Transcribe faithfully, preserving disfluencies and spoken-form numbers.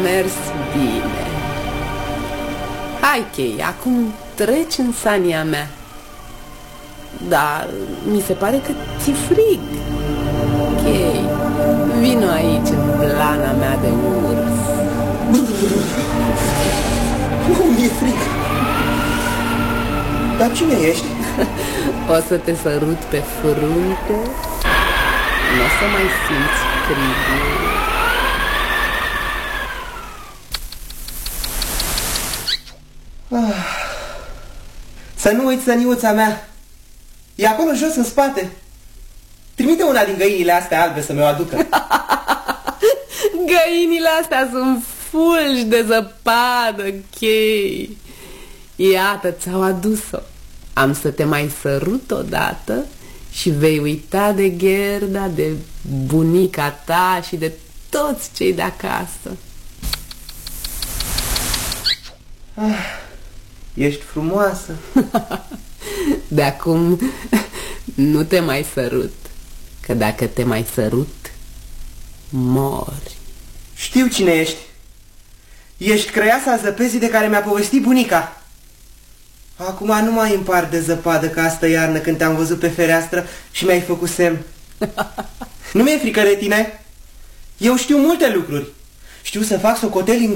mers bine. Hai, Chei, acum treci în sania mea. Da, mi se pare că ți frig. Chei, vino aici în plana mea de urs. Nu mi-e frică. Dar cine ești? O să te sărut pe frunte. Nu o să mai simți frigul. Ah. Să nu uiți săniuța mea. E acolo jos în spate. Trimite una din găinile astea albe să mi-o aducă. Găinile astea sunt fulgi de zăpadă, Chei. Iată, ți-au adus-o. Am să te mai sărut odată și vei uita de Gerda, de bunica ta și de toți cei de acasă. Ah, ești frumoasă. De acum nu te mai sărut, că dacă te mai sărut, mori. Știu cine ești. Ești creiasa zăpezii de care mi-a povestit bunica. Acum nu mai împart de zăpadă ca astă iarnă când te-am văzut pe fereastră și mi-ai făcut semn. Nu mi-e frică de tine. Eu știu multe lucruri. Știu să fac socoteli în